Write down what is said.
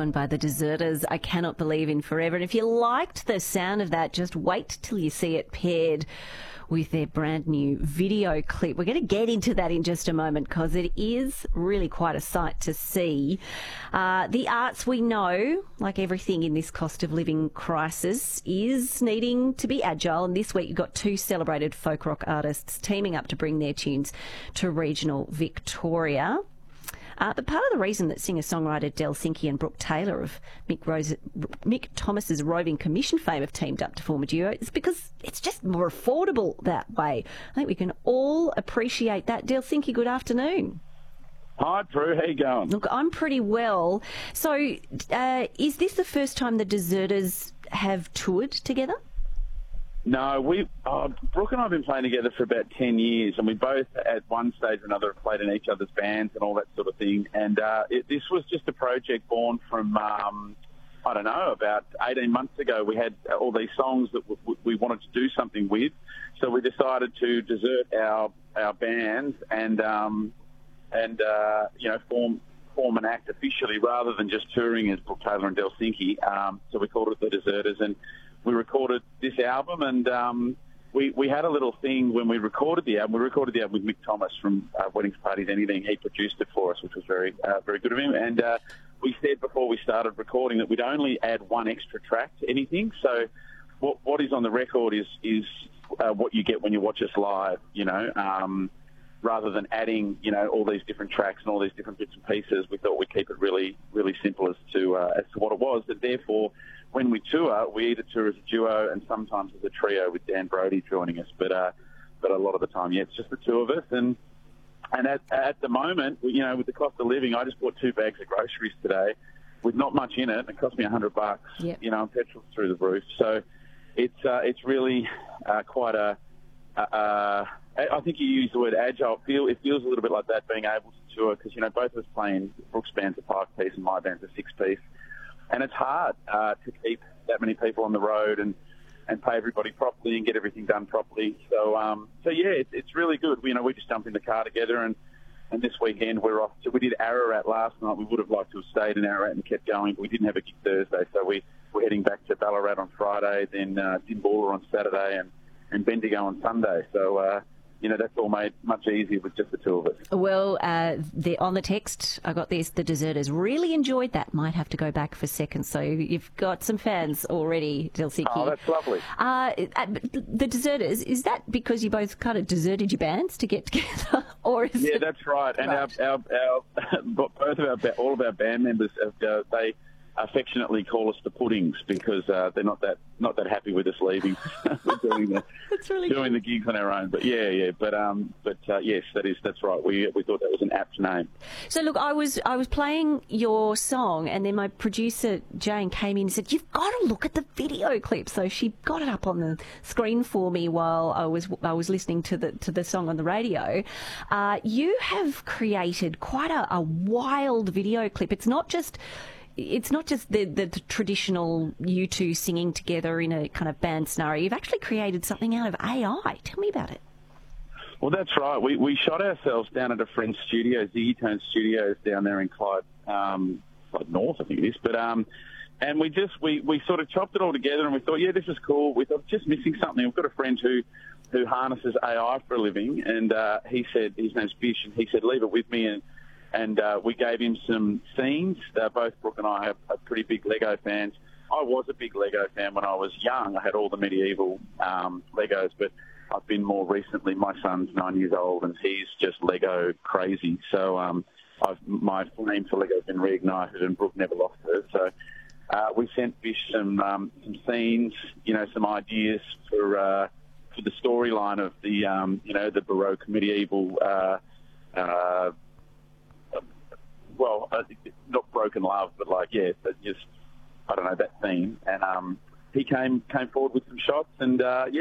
Gone by the Deserters, I Cannot Believe in Forever. And if you liked the sound of that, just wait till you see it paired with their brand new video clip. We're going to get into that in just a moment because it is really quite a sight to see. The arts, we know, like everything in this cost of living crisis, is needing to be agile. And this week you've got two celebrated folk rock artists teaming up to bring their tunes to regional Victoria. But part of the reason that singer-songwriter Del Sinki and Brooke Taylor of Mick Thomas's Roving Commission fame have teamed up to form a duo is because it's just more affordable that way. I think we can all appreciate that. Del Sinki, good afternoon. Hi, Prue. How you going? Look, I'm pretty well. So is this the first time the Deserters have toured together? No, Brooke and I have been playing together for about 10 years, and we both, at one stage or another, have played in each other's bands and all that sort of thing. And this was just a project born from, I don't know, about 18 months ago. We had all these songs that we wanted to do something with, so we decided to desert our bands and form an act officially rather than just touring as Brooke Taylor and Del Sinki. So we called it The Deserters, and we recorded this album, and we had a little thing when we recorded the album. We recorded the album with Mick Thomas from Weddings, Parties, Anything. He produced it for us, which was very good of him. And we said before we started recording that we'd only add one extra track to anything. So what is on the record is what you get when you watch us live, rather than adding, all these different tracks and all these different bits and pieces. We thought we'd keep it really, really simple as to what it was. And therefore, when we tour, we either tour as a duo and sometimes as a trio with Dan Brody joining us. But a lot of the time, it's just the two of us. And at the moment, with the cost of living, I just bought 2 bags of groceries today with not much in it. It cost me $100. Yep. And petrol's through the roof. So it's really quite a. I think you used the word agile. It feels a little bit like that, being able to tour, because, both of us playing Brooke's band's a 5-piece and my band's a 6-piece. And it's hard to keep that many people on the road and pay everybody properly and get everything done properly. So it's really good. We just jumped in the car together, and this weekend we're off. So we did Ararat last night. We would have liked to have stayed in Ararat and kept going, but we didn't have a gig Thursday. So we're heading back to Ballarat on Friday, then Dimbulla on Saturday, and Bendigo on Sunday. So, that's all made much easier with just the two of us. Well, on the text, I got this, the Deserters really enjoyed that. Might have to go back for seconds. So you've got some fans already, Del Sinki. Oh, that's lovely. The Deserters, is that because you both kind of deserted your bands to get together? That's right. And all of our band members, they affectionately call us the Puddings because they're not that happy with us leaving, doing the gigs on our own. But yes, that's right. We thought that was an apt name. So look, I was playing your song, and then my producer Jane came in and said, "You've got to look at the video clip." So she got it up on the screen for me while I was listening to the song on the radio. You have created quite a wild video clip. It's not just the traditional you two singing together in a kind of band scenario. You've actually created something out of AI. Tell me about it. Well, that's right. We shot ourselves down at a friend's studio, Ziggy Tone Studios, down there in Clyde North, I think it is. But and we sort of chopped it all together, and we thought, this is cool. We thought just missing something. We've got a friend who harnesses AI for a living, and he said, his name's Bish, and he said, leave it with me. And we gave him some scenes. Both Brooke and I are pretty big Lego fans. I was a big Lego fan when I was young. I had all the medieval Legos, but I've been more recently. My son's 9 years old, and he's just Lego crazy. So my flame for Lego has been reignited, and Brooke never lost hers. So we sent Bish some scenes, some ideas for the storyline of the Baroque medieval. Not broken love, but just, I don't know, that theme. And he came forward with some shots, and